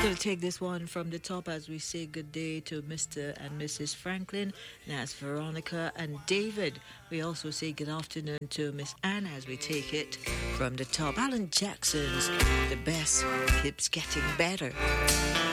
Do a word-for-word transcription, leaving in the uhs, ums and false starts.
Going to take this one from the top as we say good day to Mister and Missus Franklin. That's Veronica and David. We also say good afternoon to Miss Anne as we take it from the top. Alan Jackson's The Best Keeps Getting Better.